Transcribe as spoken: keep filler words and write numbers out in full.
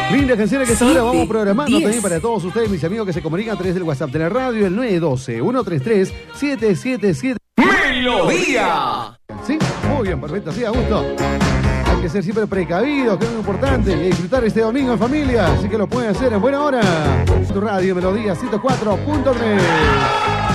Lindas canciones que esta hora vamos programando también para todos ustedes, mis amigos que se comunican a través del WhatsApp de la radio, el nueve uno dos, uno tres tres, siete siete siete. ¡Melodía! ¿Sí? Muy bien, perfecto, sí, a gusto. Hay que ser siempre precavidos, que es muy importante, y disfrutar este domingo en familia, así que lo pueden hacer en buena hora. Tu radio, Melodía ciento cuatro punto tres.